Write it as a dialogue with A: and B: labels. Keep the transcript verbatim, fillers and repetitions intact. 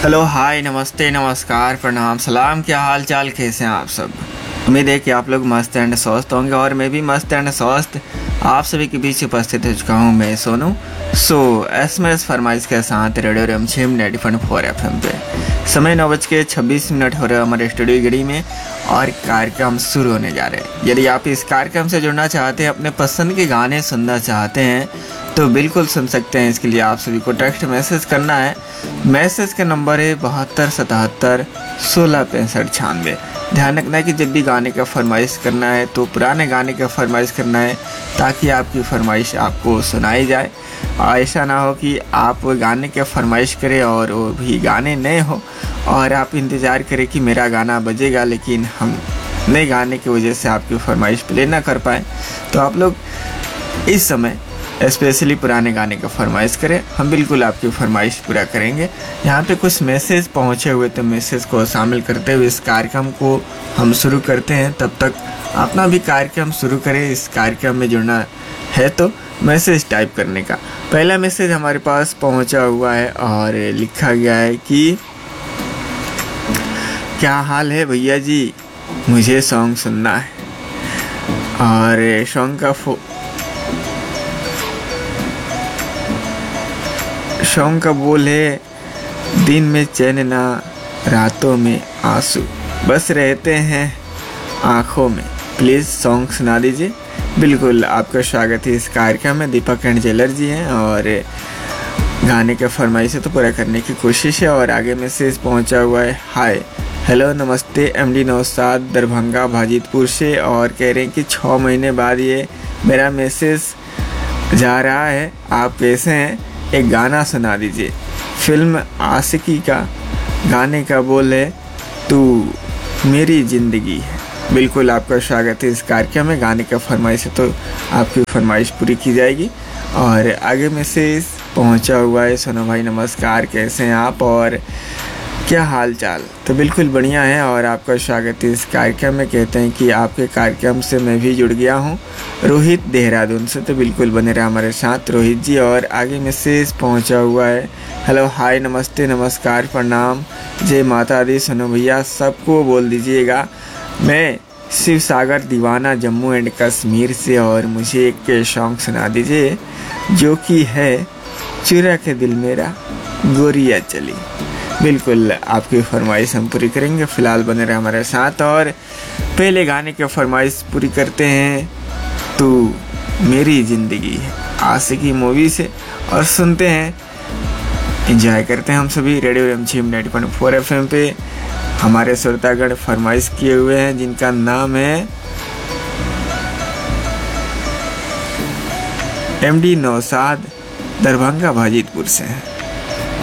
A: Hello, हाय, नमस्ते, नमस्कार, प्रणाम, सलाम। क्या हाल चाल, कैसे हैं आप सब? उम्मीद है कि आप लोग मस्त एंड स्वस्थ होंगे और मैं भी मस्त एंड स्वस्थ आप सभी के बीच उपस्थित हो चुका हूँ। मैं सोनू सो एस एम एस फरमाइश के साथ radio रमझिम ninety point four F M पे समय नौ बज के छब्बीस मिनट हो रहे हैं हमारे स्टूडियो घड़ी में और कार्यक्रम शुरू होने जा रहे हैं। यदि आप इस कार्यक्रम से जुड़ना चाहते हैं, अपने पसंद के गाने सुनना चाहते हैं तो बिल्कुल सुन सकते हैं। इसके लिए आप सभी को टेक्स्ट मैसेज करना है। मैसेज का नंबर है बहत्तर सतहत्तर सोलह पैंसठ छियानवे। ध्यान रखना है कि जब भी गाने का फरमाइश करना है तो पुराने गाने का फरमाइश करना है ताकि आपकी फरमाइश आपको सुनाई जाए। ऐसा ना हो कि आप गाने का फरमाइश करें और वो भी गाने नए हो और आप इंतज़ार करें कि मेरा गाना बजेगा, लेकिन हम नए गाने की वजह से आपकी फरमाइश प्ले ना कर पाए। तो आप लोग इस समय स्पेशली पुराने गाने का फरमाइश करें, हम बिल्कुल आपकी फरमाइश पूरा करेंगे। यहाँ पे कुछ मैसेज पहुँचे हुए तो मैसेज को शामिल करते हुए इस कार्यक्रम को हम शुरू करते हैं। तब तक अपना भी कार्यक्रम शुरू करें। इस कार्यक्रम में जुड़ना है तो मैसेज टाइप करने का। पहला मैसेज हमारे पास पहुँचा हुआ है और लिखा गया है कि क्या हाल है भैया जी, मुझे सॉन्ग सुनना है। और सॉन्ग का फो सॉन्ग का बोल है, दिन में चैन ना रातों में आंसू बस रहते हैं आँखों में। प्लीज़ सॉन्ग सुना दीजिए। बिल्कुल आपका स्वागत है इस कार्यक्रम में। दीपक एंड जेलर जी हैं और गाने का फरमाइश तो पूरा करने की कोशिश है। और आगे मैसेज पहुंचा हुआ है, हाय हेलो नमस्ते, एमडी नौसाद दरभंगा भाजीतपुर से, और कह रहे हैं कि छः महीने बाद ये मेरा मैसेज जा रहा है, आप कैसे हैं, एक गाना सुना दीजिए। फिल्म आशिकी का गाने का बोल है, तू मेरी ज़िंदगी है। बिल्कुल आपका स्वागत है इस कार्यक्रम में। गाने का फरमाइश है तो आपकी फरमाइश पूरी की जाएगी। और आगे मैसेज पहुंचा हुआ है, सोनू भाई नमस्कार, कैसे हैं आप और क्या हाल चाल? तो बिल्कुल बढ़िया है और आपका स्वागत है इस कार्यक्रम में। कहते हैं कि आपके कार्यक्रम से मैं भी जुड़ गया हूं, रोहित देहरादून से। तो बिल्कुल बने रहे हमारे साथ रोहित जी। और आगे मैसेज पहुंचा हुआ है, हेलो हाय नमस्ते नमस्कार प्रणाम, जय माता दी। सोनू भैया सबको बोल दीजिएगा मैं शिव सागर दीवाना जम्मू एंड कश्मीर से, और मुझे एक सॉन्ग सुना दीजिए जो कि है चुरा के दिल मेरा गोरिया चली। बिल्कुल आपकी फरमाइश हम पूरी करेंगे। फ़िलहाल बने रहे हमारे साथ और पहले गाने की फरमाइश पूरी करते हैं, तू मेरी ज़िंदगी है, आशिकी मूवी से, और सुनते हैं, एंजॉय करते हैं हम सभी radio रमझिम ninety point four F M पे। हमारे श्रोतागण फरमाइश किए हुए हैं जिनका नाम है एमडी नौसाद दरभंगा भाजीतपुर से हैं।